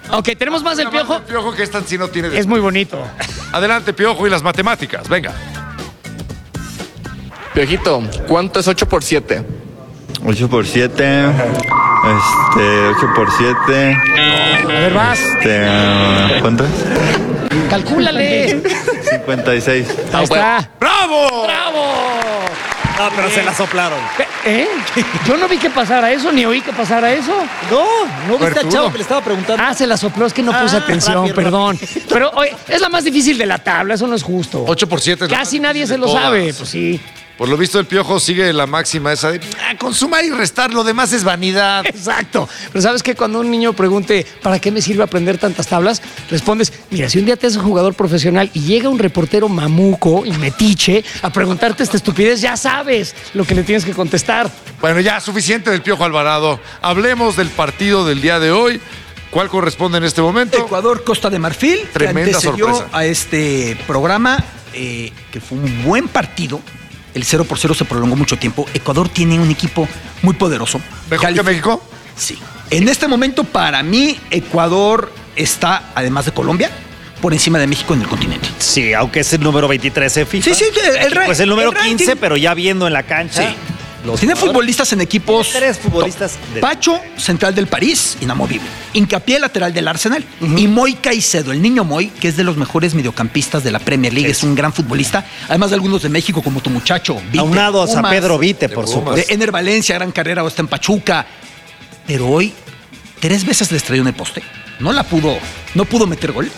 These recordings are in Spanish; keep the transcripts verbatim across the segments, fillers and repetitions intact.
Ok, tenemos más del Piojo. El Piojo que esta sí no tiene... Es muy bonito. Adelante, Piojo, y las matemáticas. Venga. Piojito, ¿cuánto es ocho por siete? ocho por siete. Este, ocho por siete. A ver, vas. Este, ¿cuánto es? Calcúlale. cincuenta y seis. Ahí está. ¡Bravo! ¡Bravo! No, pero se la soplaron. ¿Eh? Yo no vi que pasara eso, ni oí que pasara eso. No, no viste al Suertudo. chavo que le estaba preguntando. Ah, se la sopló, es que no puse Ah, atención, rápido, perdón. Pero, oye, es la más difícil de la tabla, eso no es justo. ocho por siete. es la Casi más nadie difícil se de lo todas. sabe, pues sí. Por lo visto, el Piojo sigue la máxima esa de ah, consumar y restar, lo demás es vanidad. Exacto. Pero ¿sabes qué? Cuando un niño pregunte ¿para qué me sirve aprender tantas tablas? Respondes, mira, si un día te haces jugador profesional y llega un reportero mamuco y metiche a preguntarte esta estupidez, ya sabes lo que le tienes que contestar. Bueno, ya, suficiente del Piojo Alvarado. Hablemos del partido del día de hoy. ¿Cuál corresponde en este momento? Ecuador, Costa de Marfil. Tremenda que antecedió sorpresa. a este programa, eh, que fue un buen partido. El cero por cero se prolongó mucho tiempo. Ecuador tiene un equipo muy poderoso. ¿Mejor que Calif- México? Sí. En este momento, para mí, Ecuador está, además de Colombia, por encima de México en el continente. Sí, aunque es el número veintitrés en FIFA. Sí, sí, el- el ra- Pues el número el ranking. quince, pero ya viendo en la cancha. Sí. Los Tiene jugadores- futbolistas en equipos. Tiene tres futbolistas top. de- Pacho, central del París, inamovible. Hincapié, lateral del Arsenal. Y Moy Caicedo, el niño Moy, que es de los mejores mediocampistas de la Premier League. Es un gran futbolista. Además de algunos de México, como tu muchacho. Vite, Aunados a Pumas, Pedro Vite, por Pumas. supuesto. de Ener Valencia, gran carrera, o está en Pachuca. Pero hoy, tres veces le estrelló en el poste. No la pudo, no pudo meter gol.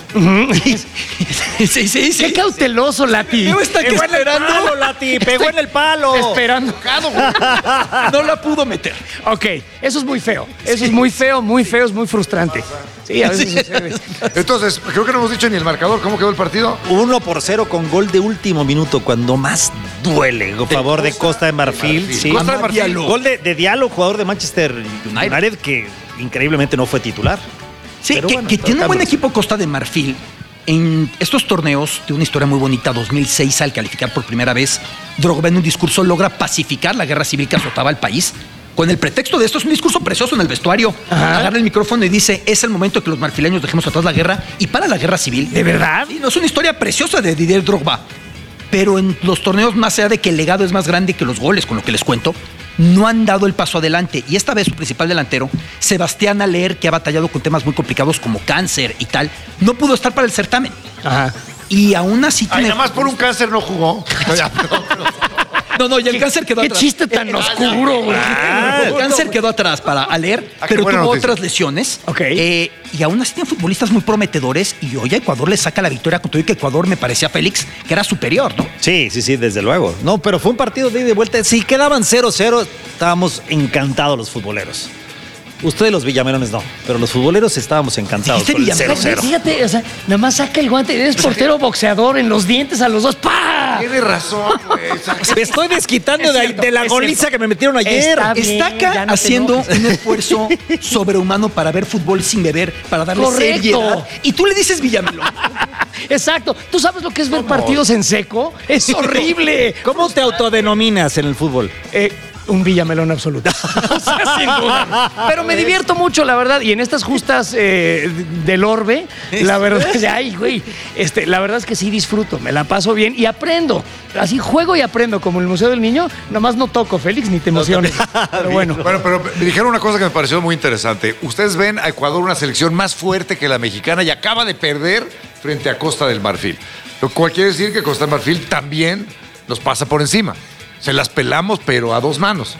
sí, sí, sí. Qué cauteloso, Lati. Leo está aquí Pegó en el esperando. palo, Lati, pegó en el palo. Esperando. No la pudo meter. Ok, eso es muy feo. Eso es muy feo, muy feo, es muy frustrante. Sí, a veces sucede. Entonces, creo que no hemos dicho ni el marcador. ¿Cómo quedó el partido? Uno por cero con gol de último minuto, cuando más duele. A favor de Costa de Marfil. Marfil. Sí. Costa de Amad Marfil. Diallo. Gol de, de Diallo, jugador de Manchester United, que increíblemente no fue titular. Sí, Pero que, bueno, que pero tiene un buen cambios. equipo Costa de Marfil. En estos torneos, de una historia muy bonita, dos mil seis al calificar por primera vez, Drogba en un discurso logra pacificar la guerra civil que azotaba al país. Con el pretexto de esto, es un discurso precioso en el vestuario. Ajá. Agarra el micrófono y dice, es el momento que los marfileños dejemos atrás la guerra y para la guerra civil. ¿De verdad? Sí, no, es una historia preciosa de Didier Drogba. Pero en los torneos, más allá de que el legado es más grande que los goles, con lo que les cuento, no han dado el paso adelante. Y esta vez su principal delantero, Sebastián Aller, que ha batallado con temas muy complicados como cáncer y tal, no pudo estar para el certamen. Ajá. Y aún así Ay, tiene... nada más por un cáncer no jugó. No, no, y el cáncer quedó Qué atrás. chiste tan oscuro, güey. El cáncer quedó atrás para Aller, Ah, qué pero buena tuvo noticia. otras lesiones. Ok. Eh, y aún así tiene futbolistas muy prometedores. Y hoy a Ecuador le saca la victoria. Con todo y que Ecuador me parecía Félix, que era superior, ¿no? Sí, sí, sí, desde luego. No, pero fue un partido de ida y vuelta. Si quedaban cero cero, estábamos encantados los futboleros. Ustedes los villamelones no, pero los futboleros estábamos encantados Dijiste con el Villamelón, cero cero. Fíjate, o sea, nada más saca el guante. Eres portero boxeador en los dientes a los dos. ¡Pah! Tiene razón, güey. Me estoy desquitando Es de, cierto, de la es goliza cierto. que me metieron ayer. Está bien, Está acá ya no te haciendo enojes. un esfuerzo sobrehumano para ver fútbol sin beber, para darle Correcto. seriedad. Y tú le dices Villamelón. Exacto. ¿Tú sabes lo que es ver partidos en seco? Es horrible. ¿Cómo te autodenominas en el fútbol? Eh, un Villamelón absoluto. O sea, sin duda. Pero me divierto mucho, la verdad. Y en estas justas eh, del orbe, la verdad es que, ay, güey, este, la verdad es que sí disfruto, me la paso bien y aprendo. Así juego y aprendo, como en el Museo del Niño. Nomás no toco, Félix, ni te emociones. Pero bueno. Bueno, pero me dijeron una cosa que me pareció muy interesante. Ustedes ven a Ecuador una selección más fuerte que la mexicana y acaba de perder frente a Costa del Marfil. Lo cual quiere decir que Costa del Marfil también nos pasa por encima. Se las pelamos, pero a dos manos.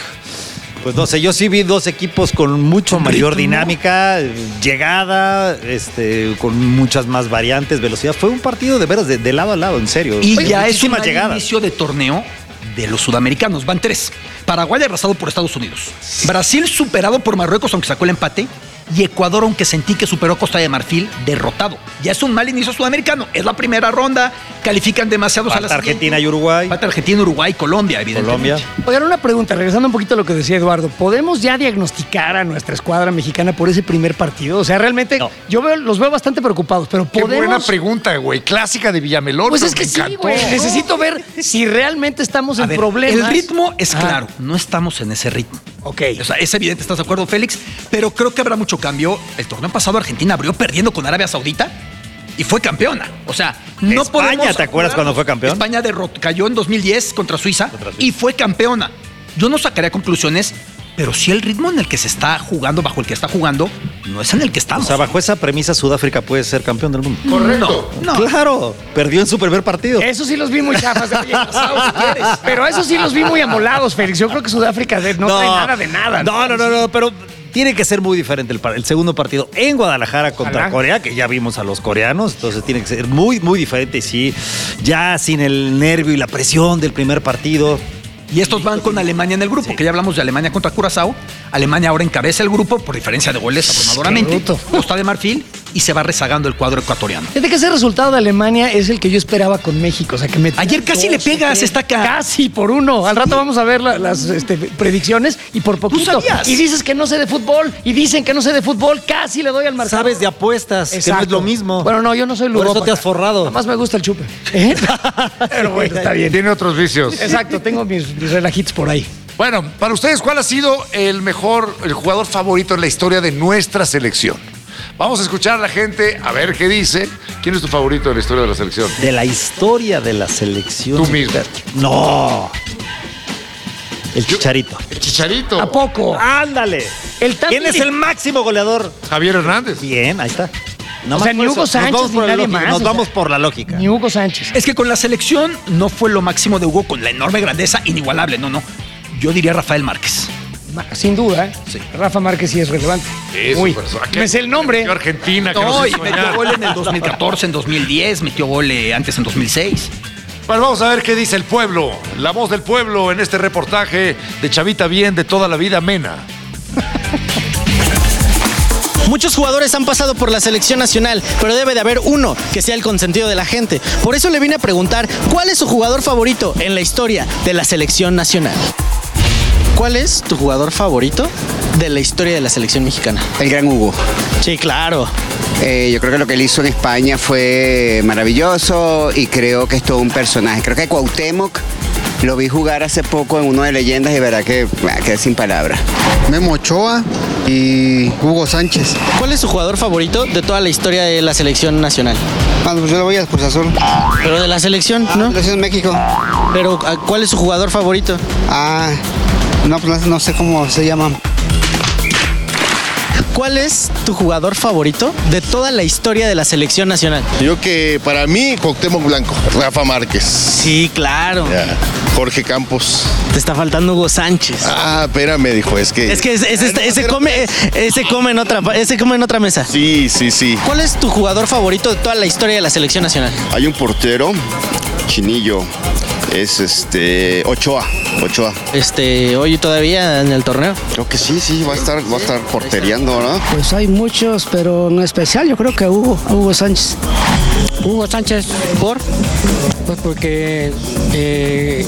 Pues no sé, yo sí vi dos equipos con mucho mayor dinámica, llegada, este, con muchas más variantes, velocidad. Fue un partido de veras de, de lado a lado, en serio. Y Oye, ya es un muchísimas mal llegadas. inicio de torneo de los sudamericanos. Van tres. Paraguay arrasado por Estados Unidos. Brasil superado por Marruecos, aunque sacó el empate. Y Ecuador, aunque sentí que superó a Costa de Marfil, derrotado. Ya es un mal inicio sudamericano. Es la primera ronda. Califican demasiados a la Falta siguiente. Argentina y Uruguay. Falta Argentina, Uruguay, Colombia, evidentemente. Colombia. Oigan, una pregunta, regresando un poquito a lo que decía Eduardo. ¿Podemos ya diagnosticar a nuestra escuadra mexicana por ese primer partido? O sea, realmente No. yo veo, los veo bastante preocupados, pero Qué podemos... buena pregunta, güey. Clásica de Villamelón. Pues pero es que me sí, encantó. güey. Necesito ver si realmente estamos A en ver, problemas. el ritmo es Ah. claro. No estamos en ese ritmo. Ok. O sea, es evidente, ¿estás de acuerdo, Félix? Pero creo que habrá mucho cambio. El torneo pasado Argentina abrió perdiendo con Arabia Saudita y fue campeona. O sea, no España, podemos... ¿te acuerdas cuando fue campeón? España derrotó, cayó en dos mil diez contra Suiza, contra Suiza y fue campeona. Yo no sacaría conclusiones, pero sí el ritmo en el que se está jugando, bajo el que está jugando, no es en el que estamos. O sea, bajo esa premisa Sudáfrica puede ser campeón del mundo. Correcto. No, no. Claro, perdió en su primer partido. Eso sí los vi muy chafas. De, oye, pasado, si quieres. Pero eso sí los vi muy amolados, Félix. Yo creo que Sudáfrica de- no, trae nada de nada. No, no, no, no, pero tiene que ser muy diferente el, par- el segundo partido en Guadalajara contra Ojalá. Corea, que ya vimos a los coreanos, entonces tiene que ser muy, muy diferente. Y sí, ya sin el nervio y la presión del primer partido. Y estos van con Alemania en el grupo, que ya hablamos de Alemania contra Curazao. Alemania ahora encabeza el grupo por diferencia de goles abrumadoramente. Qué bruto. Costa de Marfil y se va rezagando el cuadro ecuatoriano. Fíjate que ese resultado de Alemania es el que yo esperaba con México. O sea, que me Ayer casi le pegas, está acá. Casi por uno. Al rato vamos a ver la- las este, predicciones y por poquito. sabías? Y dices que no sé de fútbol y dicen que no sé de fútbol. Casi le doy al marcador. Sabes de apuestas, que no es Exacto. lo mismo. Bueno, no, yo no soy Por eso ludópata. te has forrado. Nada más me gusta el chupe. ¿Eh? Pero bueno, está bien. Tiene otros vicios. Exacto, tengo mis, mis relajitos por ahí. Bueno, para ustedes, ¿cuál ha sido el mejor, el jugador favorito en la historia de nuestra selección? Vamos a escuchar a la gente, a ver qué dice. ¿Quién es tu favorito de la historia de la selección? De la historia de la selección. Tú mismo. No. El Chicharito. El Chicharito. ¿A poco? Ándale. El tan- ¿Quién es el máximo goleador? Javier Hernández. Bien, ahí está. O sea, ni Hugo Sánchez nos vamos ni por la nadie lógica, más, Nos o vamos sea. por la lógica. Ni Hugo Sánchez. Es que con la selección no fue lo máximo de Hugo con la enorme grandeza inigualable, no, no. Yo diría Rafael Márquez. Ma- Sin duda, ¿eh? Sí. Rafa Márquez sí es relevante. Sí, Uy, su persona. me sé el nombre. Metió Argentina, que No, nos y hizo metió soñar. gol en el dos mil catorce, en dos mil diez, metió gol eh, antes en dos mil seis. Bueno, vamos a ver qué dice el pueblo. La voz del pueblo en este reportaje de Chavita Bien de toda la vida Mena. Muchos jugadores han pasado por la selección nacional, pero debe de haber uno que sea el consentido de la gente. Por eso le vine a preguntar, ¿cuál es su jugador favorito en la historia de la selección nacional? ¿Cuál es tu jugador favorito de la historia de la selección mexicana? El gran Hugo. Sí, claro. Eh, yo creo que lo que él hizo en España fue maravilloso y creo que es todo un personaje. Creo que Cuauhtémoc lo vi jugar hace poco en uno de Leyendas y verá que ah, quedé sin palabras. Memo Ochoa y Hugo Sánchez. ¿Cuál es su jugador favorito de toda la historia de la selección nacional? Ah, pues yo le voy a Cruz Azul. Pero de la selección, ¿no? Selección México. Pero ¿cuál es su jugador favorito? Ah, no, pues no, no sé cómo se llaman. ¿Cuál es tu jugador favorito de toda la historia de la selección nacional? Yo que para mí, Cuauhtémoc Blanco, Rafa Márquez. Sí, claro. Ya, Jorge Campos. Te está faltando Hugo Sánchez. Ah, espérame, dijo, es que... Es que ese, ese- ese come, ese come en otra, ese come en otra mesa. Sí, sí, sí. ¿Cuál es tu jugador favorito de toda la historia de la selección nacional? Hay un portero, Chinillo, es este Ochoa, Ochoa. Este, hoy todavía en el torneo. Creo que sí, sí, va a estar, va a estar portereando, ¿no? Pues hay muchos, pero no especial. Yo creo que Hugo, Hugo Sánchez. Hugo Sánchez, ¿por? Pues porque eh,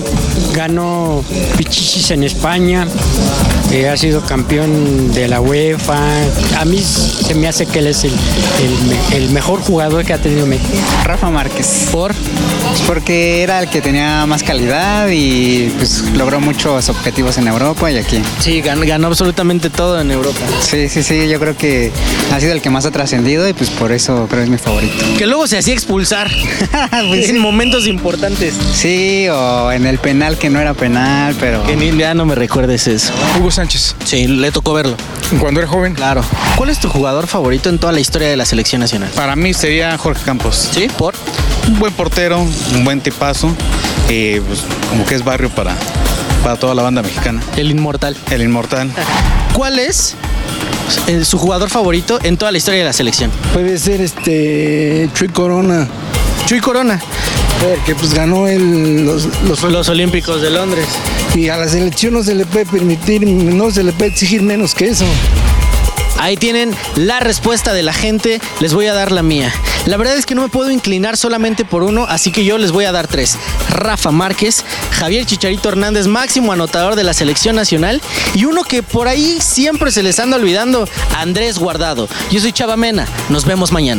ganó Pichichis en España, eh, ha sido campeón de la UEFA. A mí se me hace que él es el, el me- el mejor jugador que ha tenido México. Rafa Márquez. ¿Por? Pues porque era el que tenía más calidad y pues logró muchos objetivos en Europa y aquí. Sí, ganó, ganó absolutamente todo en Europa. Sí, sí, sí, yo creo que ha sido el que más ha trascendido y pues por eso creo que es mi favorito. Que luego se hacía expulsar Pues en sí. momentos importantes. Sí, o en el penal que no era penal, pero... Que ni ya no me recuerdes eso. Hugo Sánchez. Sí, le tocó verlo. Cuando era joven. Claro. ¿Cuál es tu jugador favorito en toda la historia de la selección nacional? Para mí sería Jorge Campos. ¿Sí? ¿Por? Un buen portero, un buen tipazo, eh, pues, como que es barrio para, para toda la banda mexicana. El inmortal. El inmortal. ¿Cuál es eh, su jugador favorito en toda la historia de la selección? Puede ser este Chuy Corona, Chuy Corona. porque pues ganó el, los, los Los Olímpicos de Londres. y a la selección no se le puede permitir, no se le puede exigir menos que eso. Ahí tienen la respuesta de la gente, les voy a dar la mía. La verdad es que no me puedo inclinar solamente por uno, así que yo les voy a dar tres. Rafa Márquez, Javier Chicharito Hernández, máximo anotador de la selección nacional, y uno que por ahí siempre se les anda olvidando, Andrés Guardado. Yo soy Chava Mena, nos vemos mañana.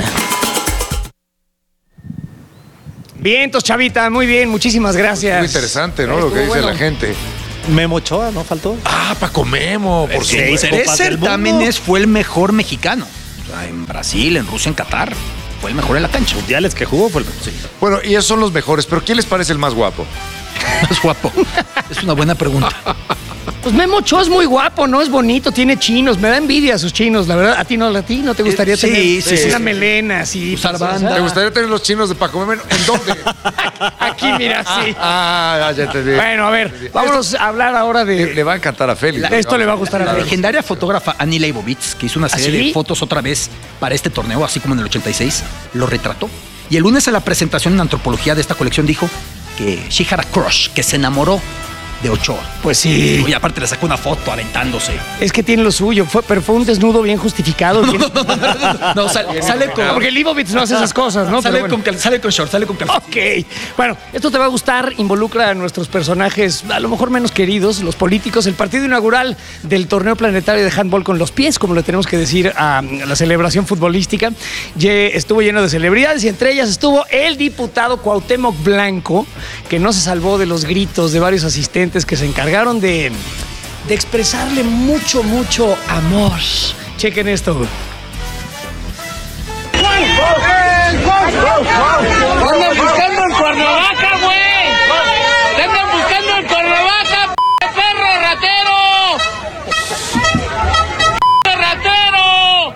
Vientos, Chavita, muy bien, muchísimas gracias. Muy interesante, ¿no? Lo que dice Bueno. la gente. Memo Ochoa, ¿no faltó? Ah, Paco Memo, por Sí, supuesto. tres certámenes fue el mejor mexicano. O sea, en Brasil, en Rusia, en Qatar. Fue el mejor en la cancha. Mundiales que jugó fue el mejor. Sí. Bueno, y esos son los mejores, pero ¿quién les parece el más guapo? Más guapo. Es una buena pregunta. Pues Memo Ochoa es muy guapo, ¿no? Es bonito, tiene chinos. Me da envidia a sus chinos, la verdad. ¿A ti no, a ti no te gustaría Eh, sí, tener sí, sí, una sí. melena así? Usar pues, banda. ¿Te gustaría tener los chinos de Paco Memo? ¿En dónde? Aquí, mira, sí. Ah, ya te digo. Bueno, a ver, vámonos a hablar ahora Le, de... le va a encantar a Félix. La- esto le va a gustar a La Félix. legendaria fotógrafa Annie Leibovitz, que hizo una serie ¿sí? de fotos otra vez para este torneo, así como en el ochenta y seis, lo retrató. Y el lunes en la presentación en antropología de esta colección dijo que she had a crush, que se enamoró de Ochoa. Pues sí. Y aparte le sacó una foto aventándose. Es que tiene lo suyo, fue, pero fue un desnudo bien justificado. bien- No, sale, sale con... Porque Leibovitz no hace esas cosas, ¿no? Sale, Pero bueno. con, cal- sale con short, sale con calcetín. Ok, bueno, esto te va a gustar, involucra a nuestros personajes a lo mejor menos queridos, los políticos, el partido inaugural del torneo planetario de handball con los pies, como le tenemos que decir a la celebración futbolística, Ye- estuvo lleno de celebridades y entre ellas estuvo el diputado Cuauhtémoc Blanco, que no se salvó de los gritos de varios asistentes que se encargaron de, de expresarle mucho, mucho amor. Chequen esto, güey. ¡Andan buscando el Cuernavaca, güey! ¡Andan buscando el Cuernavaca, p perro ratero! ¡P ratero!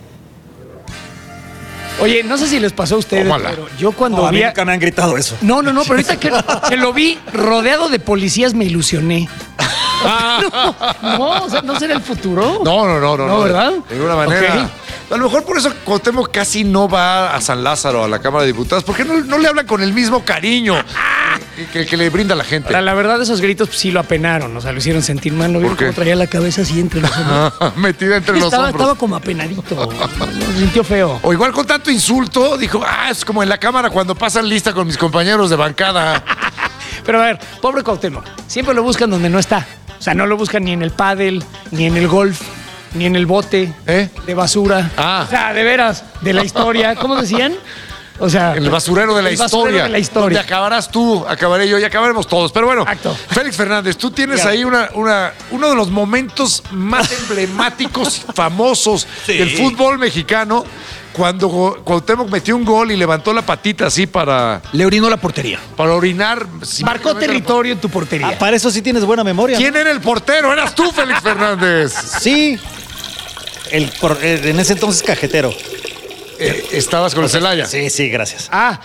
Oye, no sé si les pasó a ustedes, Tómala. pero yo cuando No, a mí vi... a- nunca me han gritado eso. No, no, no, pero ahorita que, que lo vi rodeado de policías me ilusioné. No, no, o sea, ¿no será el futuro? No, no, no, no. No, ¿verdad? De ninguna manera. Ok. A lo mejor por eso Cuauhtémoc casi no va a San Lázaro, a la Cámara de Diputados, porque no, no le hablan con el mismo cariño que, que- que le brinda la gente. Ahora, la verdad, esos gritos pues, sí lo apenaron, o sea, lo hicieron sentir mal. ¿No vieron qué? cómo traía la cabeza así entre los hombros? Metida entre los estaba, hombros. estaba como apenadito, lo sintió feo. O igual con tanto insulto, dijo, ah, es como en la Cámara cuando pasan lista con mis compañeros de bancada. Pero a ver, pobre Cuauhtémoc, siempre lo buscan donde no está. O sea, no lo buscan ni en el pádel, ni en el golf, ni en el bote ¿Eh? de basura. Ah. O sea, de veras, de la historia. ¿Cómo decían? O sea, En el basurero de la el basurero historia. de la historia. Donde acabarás tú, acabaré yo y acabaremos todos. Pero bueno, Exacto. Félix Fernández, tú tienes Ya. ahí una, una, uno de los momentos más emblemáticos y famosos Sí. del fútbol mexicano, cuando Go- Cuauhtémoc metió un gol y levantó la patita así para, Le orinó la portería. para orinar. Marcó territorio en tu portería. Ah, para eso sí tienes buena memoria. ¿Quién era el portero? Eras tú, Félix Fernández. Sí. El, por- eh, en ese entonces cajetero. Eh, estabas con el Celaya. Sí, sí, gracias. Ah,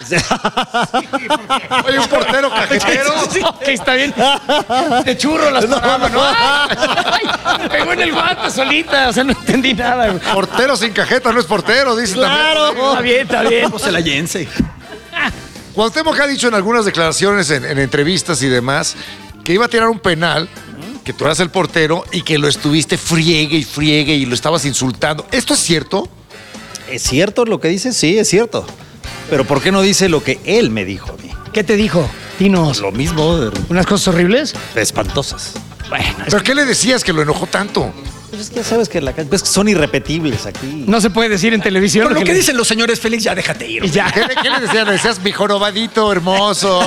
Oye, un portero cajetero. sí, ok, está bien. De churro las paraba, ¿no? Ay, me pegó en el guante solita, o sea, no entendí nada. güey. Portero sin cajeta no es portero, dice Claro, también. está bien, está bien. O celayense. Cuauhtémoc ha dicho en algunas declaraciones, en, en entrevistas y demás, que iba a tirar un penal, que tú eras el portero y que lo estuviste friegue y friegue y lo estabas insultando. ¿Esto es cierto? ¿Es cierto lo que dice? Sí, es cierto. Pero ¿por qué no dice lo que él me dijo a mí? ¿Qué te dijo? Dinos. Lo mismo, de- ¿Unas cosas horribles? espantosas. Bueno, es ¿Pero qué le decías que lo enojó tanto? Pues es que ya sabes que la cancha pues que son irrepetibles aquí. no se puede decir en televisión. Con lo que le- dicen los señores Félix, ya déjate ir. Y ya. ¿Qué le, qué le decías? Le decías mi jorobadito hermoso.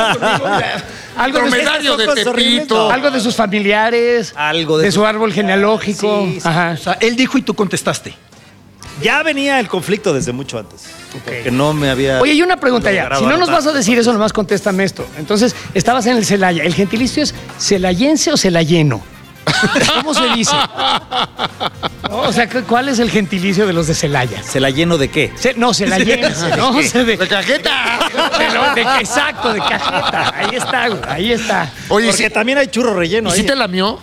Algo de, Dromedario de cosas horribles, Tepito. no. algo de sus familiares. Algo de de su- su árbol genealógico. Sí, sí. Ajá. O sea, él dijo y tú contestaste. Ya venía el conflicto desde mucho antes. Porque no me había. Oye, y una pregunta ya. logrado Si no nos anotar. vas a decir eso, nomás contéstame esto. Entonces, estabas en el Celaya. ¿El gentilicio es celayense o celayeno? ¿Cómo se dice? No, o sea, ¿cuál es el gentilicio de los de Celaya? ¿Se la lleno de qué? Ce- no, celayense. No, o sea, de, De cajeta. de lo- de- exacto, de cajeta. Ahí está, güey. Ahí está. Oye, Porque ¿sí, también hay churro relleno ¿y ahí. si te lamió?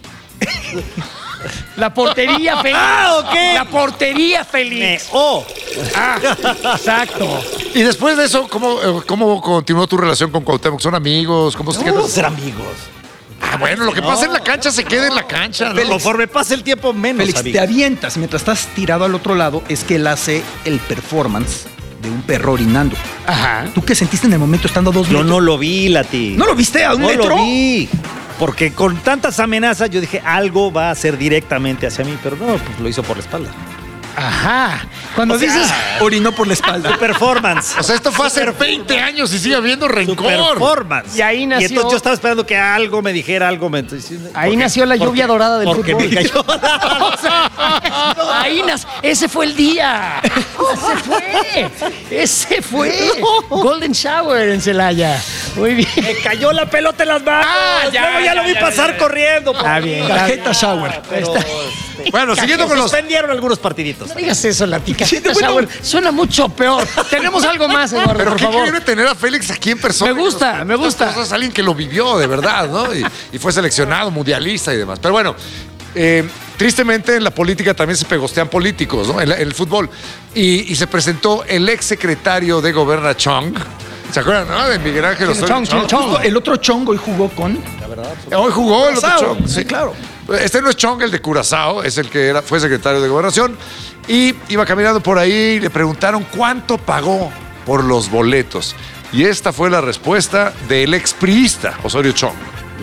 La portería, Félix. Ah, ok. La portería, Me- Félix. oh, Ah, exacto. Y después de eso, ¿cómo, eh, cómo continuó tu relación con Cuauhtémoc? ¿Son amigos? ¿Cómo se vamos a quedan? ser amigos. Ah, bueno, lo que pasa en la cancha se queda en la cancha, ¿no? Conforme pase el tiempo, menos. Félix, amigo. te avientas mientras estás tirado al otro lado, es que él hace el performance de un perro orinando. Ajá. ¿Tú qué sentiste en el momento estando a dos Yo metros? no lo vi, Lati. ¿No lo viste a un No metro? lo vi. Porque con tantas amenazas yo dije, algo va a ser directamente hacia mí, pero no, pues lo hizo por la espalda. Ajá. Cuando O sea, dices... Orinó por la espalda. Su performance. O sea, esto fue hace veinte años y sigue habiendo Su rencor. performance. Y ahí nació- Y entonces yo estaba esperando que algo me dijera, algo me... Ahí nació la lluvia dorada del porque fútbol. me cayó. O sea, ahí nació. Ese fue el día. Ese fue. Ese fue. Golden Shower en Celaya. Muy bien. Me cayó la pelota en las manos. Ah, ya, Luego ya, ya, lo vi ya, pasar ya. corriendo. Está bien. Cajeta shower. Pero, Está- Bueno, siguiendo con los... suspendieron algunos partiditos. No digas eso, la tica. bueno. Shower. Suena mucho peor. Tenemos algo más, Eduardo, Pero por qué favor. increíble tener a Félix aquí en persona. Me gusta, Estas me gusta. cosas, alguien que lo vivió de verdad, ¿no? Y, y fue seleccionado, mundialista y demás. Pero bueno, eh, tristemente en la política también se pegostean políticos, ¿no? En, la- en el fútbol. Y, y se presentó el ex secretario de Goberna Chong. ¿Se acuerdan, no? De Miguel Ángel Chino Osorio Chong, Chino Chong. Chong. El otro chongo y jugó con. Hoy jugó el otro Curazao. Chong. Sí, claro. Este no es Chong, el de Curazao, es el que era, fue secretario de Gobernación. Y iba caminando por ahí y le preguntaron cuánto pagó por los boletos. Y esta fue la respuesta del expriista Osorio Chong.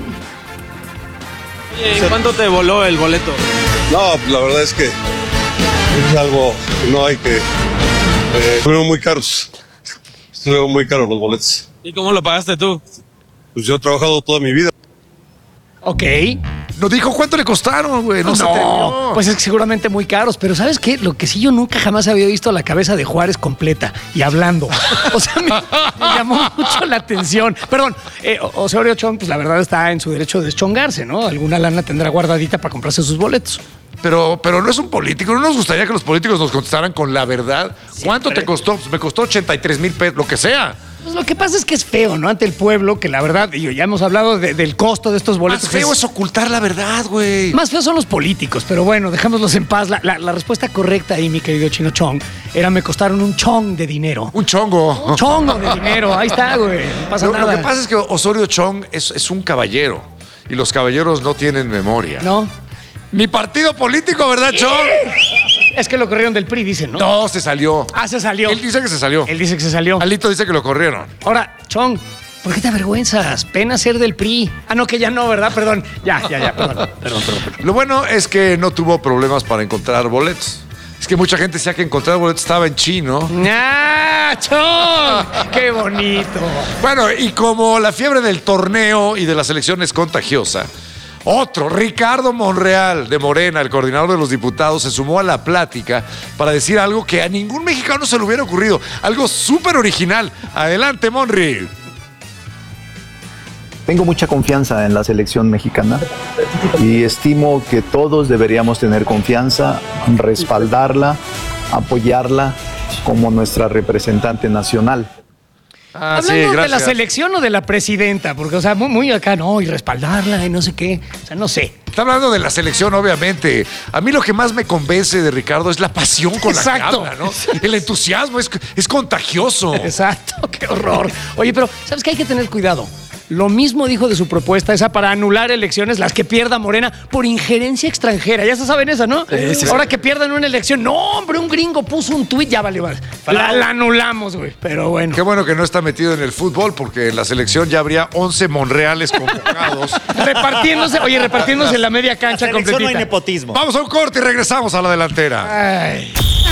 ¿Cuánto te voló el boleto? No, la verdad es que es algo que no hay que... Eh, estuvieron muy caros. Estuvieron muy caros los boletos. ¿Y cómo lo pagaste tú? Pues yo he trabajado toda mi vida. Ok. Nos dijo cuánto le costaron, güey. No, se atrevió. Pues es que seguramente muy caros, pero ¿sabes qué? Lo que sí yo nunca jamás había visto la cabeza de Juárez completa y hablando. O sea, me, me llamó mucho la atención. Perdón, eh, Osorio Chong, pues la verdad está en su derecho de deschongarse, ¿no? Alguna lana tendrá guardadita para comprarse sus boletos. Pero, pero no es un político. ¿No nos gustaría que los políticos nos contestaran con la verdad? ¿Cuánto te costó? Pues me costó ochenta y tres mil pesos, lo que sea. Pues lo que pasa es que es feo, ¿no? Ante el pueblo, que la verdad, y ya hemos hablado de- del costo de estos boletos. Más feo es ocultar la verdad, güey. Más feos son los políticos, pero bueno, dejémoslos en paz. La, la- la respuesta correcta ahí, mi querido Chino Chong, era me costaron un chong de dinero. Un chongo. Un chongo de dinero, ahí está, güey. No pasa Lo, nada. lo que pasa es que Osorio Chong es, es un caballero. Y los caballeros no tienen memoria. No. Mi partido político, ¿verdad, Chong? Es que lo corrieron del P R I, dicen, ¿no? No, se salió. Ah, se salió. Él dice que se salió. Él dice que se salió. Alito dice que lo corrieron. Ahora, Chong, ¿por qué te avergüenzas? Pena ser del P R I. Ah, no, que ya no, ¿verdad? Perdón. Ya, ya, ya, perdón. Perdón, perdón, perdón. Lo bueno es que no tuvo problemas para encontrar boletos. Es que mucha gente decía que encontrar boletos estaba en chino. ¡Ah, Chong! ¡Qué bonito! Bueno, y como la fiebre del torneo y de la selección es contagiosa, otro, Ricardo Monreal de Morena, el coordinador de los diputados, se sumó a la plática para decir algo que a ningún mexicano se le hubiera ocurrido. Algo súper original. Adelante, Monri. Tengo mucha confianza en la selección mexicana y estimo que todos deberíamos tener confianza, respaldarla, apoyarla como nuestra representante nacional. Ah, sí, ¿Hablando de la gracias. selección o de la presidenta? Porque, o sea, muy, muy acá, no, y respaldarla y no sé qué. O sea, no sé. Está hablando de la selección, obviamente. A mí lo que más me convence de Ricardo es la pasión con Exacto. la que habla, ¿no? El entusiasmo es, es contagioso. Exacto, qué horror. Oye, pero ¿sabes qué hay que tener cuidado? Lo mismo dijo de su propuesta esa para anular elecciones, las que pierda Morena por injerencia extranjera. Ya se saben esa, ¿no? Sí, sí, Ahora sí. que pierdan una elección. No, hombre, un gringo puso un tuit, ya vale, vale. La, la anulamos, güey. Pero bueno. Qué bueno que no está metido en el fútbol, porque en la selección ya habría once Monreales convocados. Repartiéndose, oye, repartiéndose en la media cancha En la selección no hay completita. nepotismo. Vamos a un corte y regresamos a la delantera. Ay.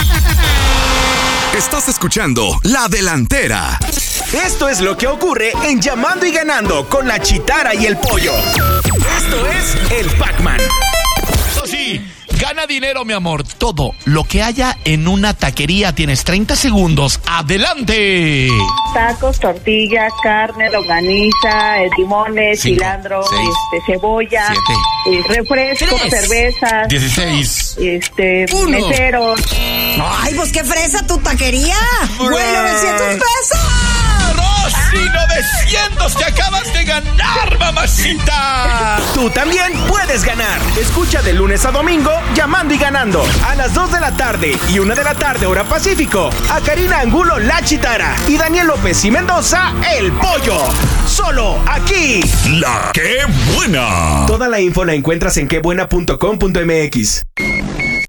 Estás escuchando La Delantera. Esto es lo que ocurre en Llamando y Ganando con la Chitara y el Pollo. Esto es el Pac-Man. Eso sí, gana dinero, mi amor. Todo lo que haya en una taquería. Tienes treinta segundos. ¡Adelante! Tacos, tortillas, carne, longaniza, eh, limones, Cinco, cilantro, seis, este, cebolla, siete, eh, refrescos, tres, cervezas, dieciséis, este, uno. meseros. Ay, pues qué fresa tu taquería. Güey, novecientos pesos. ¡Rosy, novecientos! ¡Te acabas de ganar, mamacita! Tú también puedes ganar. Escucha de lunes a domingo Llamando y Ganando a las dos de la tarde y una de la tarde hora Pacífico a Karina Angulo La Chitara y Daniel López y Mendoza El Pollo. Solo aquí. La Qué Buena. Toda la info la encuentras en quebuena punto com punto m x.